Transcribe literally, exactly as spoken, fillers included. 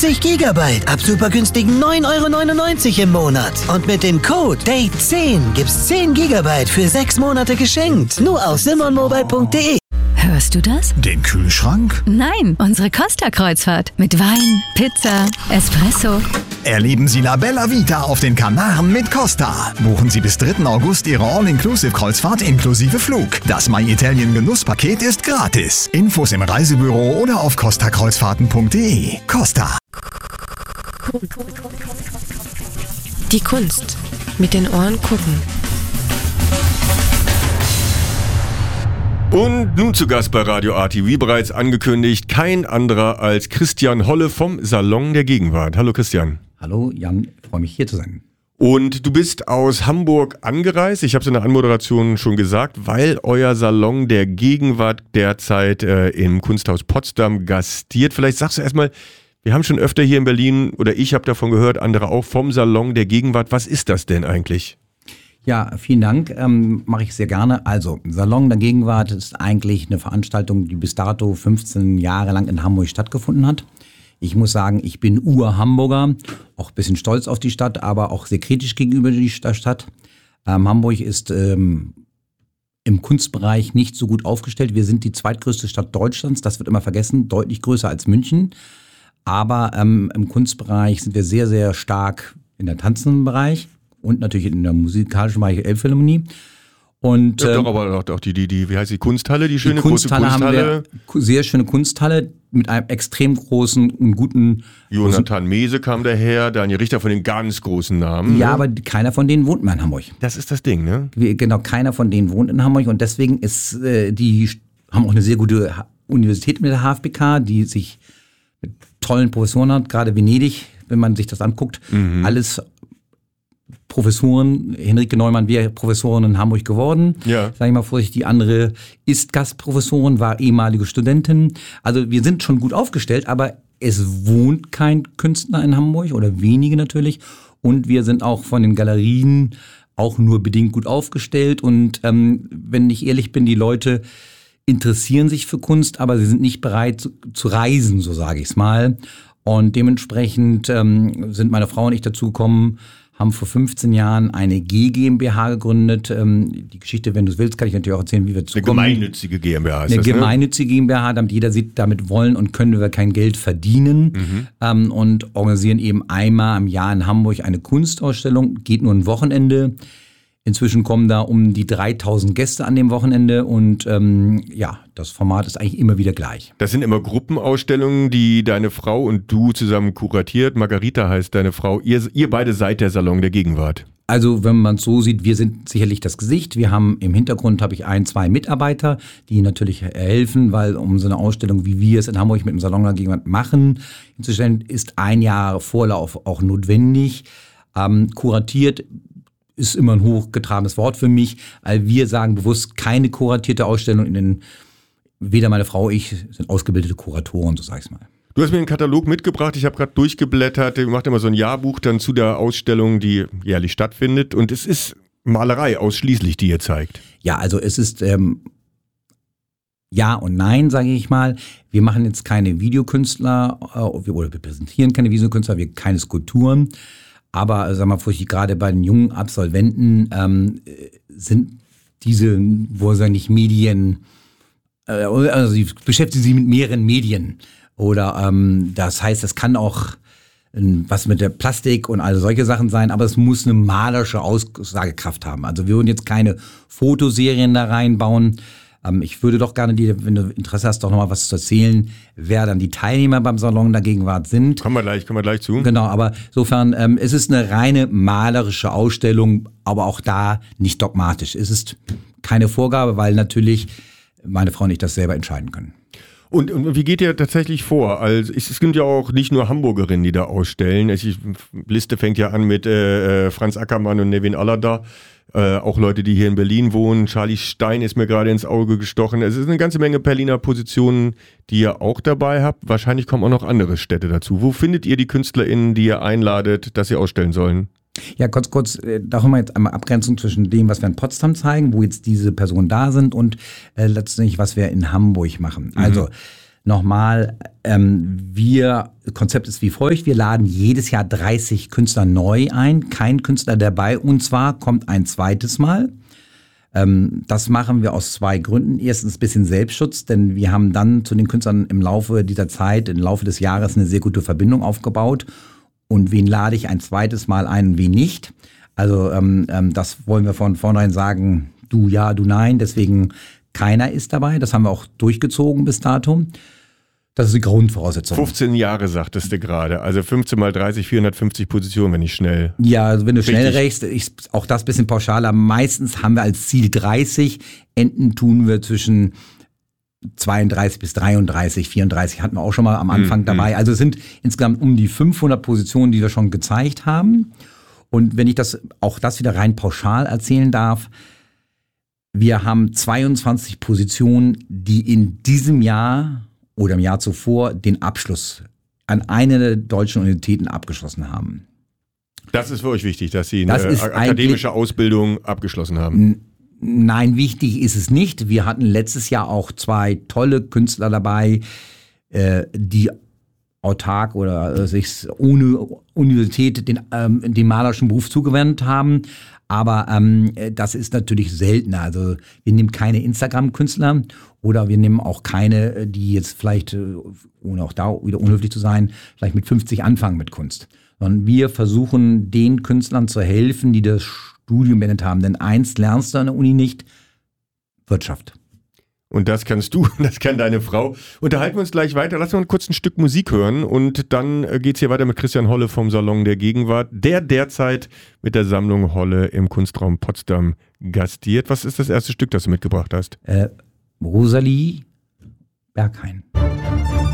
fünfzig Gigabyte ab super günstigen neun Euro neunundneunzig im Monat. Und mit dem Code Date zehn gibt's zehn Gigabyte für sechs Monate geschenkt. Nur auf simon mobile punkt de. Hörst du das? Den Kühlschrank? Nein, unsere Costa-Kreuzfahrt. Mit Wein, Pizza, Espresso. Erleben Sie La Bella Vita auf den Kanaren mit Costa. Buchen Sie bis dritten August Ihre All-Inclusive-Kreuzfahrt inklusive Flug. Das My Italien Genusspaket ist gratis. Infos im Reisebüro oder auf costa kreuzfahrten punkt de. Costa. Die Kunst. Mit den Ohren gucken. Und nun zu Gast bei Radio Arti, wie bereits angekündigt, kein anderer als Christian Holle vom Salon der Gegenwart. Hallo Christian. Hallo Jan, ich freue mich hier zu sein. Und du bist aus Hamburg angereist, ich habe es in der Anmoderation schon gesagt, weil euer Salon der Gegenwart derzeit äh, im Kunsthaus Potsdam gastiert. Vielleicht sagst du erstmal, wir haben schon öfter hier in Berlin, oder ich habe davon gehört, andere auch, vom Salon der Gegenwart. Was ist das denn eigentlich? Ja, vielen Dank, ähm, mache ich sehr gerne. Also, Salon der Gegenwart ist eigentlich eine Veranstaltung, die bis dato fünfzehn Jahre lang in Hamburg stattgefunden hat. Ich muss sagen, ich bin Ur-Hamburger, auch ein bisschen stolz auf die Stadt, aber auch sehr kritisch gegenüber der Stadt. Ähm, Hamburg ist ähm, im Kunstbereich nicht so gut aufgestellt. Wir sind die zweitgrößte Stadt Deutschlands, das wird immer vergessen, deutlich größer als München. Aber ähm, im Kunstbereich sind wir sehr, sehr stark in der tanzenden Bereich. Und natürlich in der musikalischen Bereich Elbphilharmonie. Und, ja, ähm, doch, aber auch die, die, die, wie heißt die Kunsthalle, die schöne die Kunsthalle große Kunsthalle? Haben wir, sehr schöne Kunsthalle mit einem extrem großen und guten... Jonathan Mese kam daher, Daniel Richter von den ganz großen Namen. Ja, ne? aber keiner von denen wohnt mehr in Hamburg. Das ist das Ding, ne? Wir, genau, keiner von denen wohnt in Hamburg und deswegen ist äh, die haben auch eine sehr gute Universität mit der H F B K, die sich mit tollen Professoren hat, gerade Venedig, wenn man sich das anguckt, mhm. alles... Professoren, Henrike Neumann wäre Professorin in Hamburg geworden. Ja. Sag ich mal vorsichtig, die andere ist Gastprofessorin, war ehemalige Studentin. Also wir sind schon gut aufgestellt, aber es wohnt kein Künstler in Hamburg oder wenige natürlich. Und wir sind auch von den Galerien auch nur bedingt gut aufgestellt. Und ähm, wenn ich ehrlich bin, die Leute interessieren sich für Kunst, aber sie sind nicht bereit zu, zu reisen, so sage ich es mal. Und dementsprechend ähm, sind meine Frau und ich dazu gekommen, haben vor fünfzehn Jahren eine G GmbH gegründet. Ähm, die Geschichte, wenn du es willst, kann ich natürlich auch erzählen, wie wir zu Eine kommen. gemeinnützige GmbH ist Eine das, ne? gemeinnützige GmbH, damit jeder sieht, damit wollen und können wir kein Geld verdienen. Mhm. Ähm, und organisieren eben einmal im Jahr in Hamburg eine Kunstausstellung. Geht nur ein Wochenende. Inzwischen kommen da um die dreitausend Gäste an dem Wochenende und ähm, ja, das Format ist eigentlich immer wieder gleich. Das sind immer Gruppenausstellungen, die deine Frau und du zusammen kuratiert. Margarita heißt deine Frau. Ihr, ihr beide seid der Salon der Gegenwart. Also wenn man es so sieht, wir sind sicherlich das Gesicht. Wir haben im Hintergrund habe ich ein, zwei Mitarbeiter, die natürlich helfen, weil um so eine Ausstellung, wie wir es in Hamburg mit dem Salon der Gegenwart machen, inzwischen ist ein Jahr Vorlauf auch notwendig. Ähm, kuratiert ist immer ein hochgetragenes Wort für mich, weil wir sagen bewusst keine kuratierte Ausstellung, in den, weder meine Frau und ich sind ausgebildete Kuratoren, so sag ich es mal. Du hast mir einen Katalog mitgebracht, ich habe gerade durchgeblättert, ihr macht immer so ein Jahrbuch dann zu der Ausstellung, die jährlich stattfindet und es ist Malerei ausschließlich, die ihr zeigt. Ja, also es ist ähm, ja und nein, sage ich mal. Wir machen jetzt keine Videokünstler äh, oder wir präsentieren keine Videokünstler, wir keine Skulpturen. Aber sag mal, gerade bei den jungen Absolventen ähm, sind diese, wo sagen nicht Medien, äh, also sie beschäftigen sich mit mehreren Medien. Oder ähm, das heißt, es kann auch äh, was mit der Plastik und all solche Sachen sein, aber es muss eine malerische Aussagekraft haben. Also wir würden jetzt keine Fotoserien da reinbauen. Ähm, ich würde doch gerne, die, wenn du Interesse hast, doch nochmal was zu erzählen, wer dann die Teilnehmer beim Salon der Gegenwart sind. Kommen wir gleich, kommen wir gleich zu. Genau, aber insofern, ähm, es ist eine reine malerische Ausstellung, aber auch da nicht dogmatisch. Es ist keine Vorgabe, weil natürlich meine Frau und ich das selber entscheiden können. Und, und wie geht ihr tatsächlich vor? Also es, es gibt ja auch nicht nur Hamburgerinnen, die da ausstellen. Die Liste fängt ja an mit äh, Franz Ackermann und Nevin Allada. Äh, auch Leute, die hier in Berlin wohnen. Charlie Stein ist mir gerade ins Auge gestochen. Es ist eine ganze Menge Berliner Positionen, die ihr auch dabei habt. Wahrscheinlich kommen auch noch andere Städte dazu. Wo findet ihr die KünstlerInnen, die ihr einladet, dass sie ausstellen sollen? Ja, kurz, kurz, da haben wir jetzt einmal Abgrenzung zwischen dem, was wir in Potsdam zeigen, wo jetzt diese Personen da sind und äh, letztendlich, was wir in Hamburg machen. Mhm. Also, Nochmal, ähm, wir, Konzept ist wie folgt, wir laden jedes Jahr dreißig Künstler neu ein, kein Künstler dabei und zwar kommt ein zweites Mal. Ähm, das machen wir aus zwei Gründen. Erstens ein bisschen Selbstschutz, denn wir haben dann zu den Künstlern im Laufe dieser Zeit, im Laufe des Jahres eine sehr gute Verbindung aufgebaut. Und wen lade ich ein zweites Mal ein und wen nicht. Also ähm, ähm, das wollen wir von vornherein sagen, du ja, du nein, deswegen keiner ist dabei. Das haben wir auch durchgezogen bis dato. Das ist die Grundvoraussetzung. fünfzehn Jahre sagtest du gerade, also fünfzehn mal dreißig, vierhundertfünfzig Positionen, wenn ich schnell... Ja, also wenn du schnell Richtig. rechnest, ich, auch das bisschen pauschaler, meistens haben wir als Ziel dreißig, Enden tun wir zwischen zweiunddreißig bis dreiunddreißig, vierunddreißig hatten wir auch schon mal am Anfang Mhm. dabei. Also es sind insgesamt um die fünfhundert Positionen, die wir schon gezeigt haben. Und wenn ich das auch das wieder rein pauschal erzählen darf, wir haben zweiundzwanzig Positionen, die in diesem Jahr oder im Jahr zuvor den Abschluss an eine der deutschen Universitäten abgeschlossen haben. Das ist für euch wichtig, dass Sie eine Das ist akademische Ausbildung abgeschlossen haben. Nein, wichtig ist es nicht. Wir hatten letztes Jahr auch zwei tolle Künstler dabei, äh, die autark oder äh, sich ohne Universität den, ähm, den malerischen Beruf zugewendet haben. Aber ähm, das ist natürlich seltener. Also wir nehmen keine Instagram-Künstler oder wir nehmen auch keine, die jetzt vielleicht, äh, ohne auch da wieder unhöflich zu sein, vielleicht mit fünfzig anfangen mit Kunst. Sondern wir versuchen den Künstlern zu helfen, die das Studium beendet haben. Denn eins lernst du an der Uni nicht, Wirtschaft. Und das kannst du, das kann deine Frau. Unterhalten wir uns gleich weiter. Lass uns kurz ein Stück Musik hören und dann geht's hier weiter mit Christian Holle vom Salon der Gegenwart, der derzeit mit der Sammlung Holle im Kunstraum Potsdam gastiert. Was ist das erste Stück, das du mitgebracht hast? Äh, Rosalie Berghain.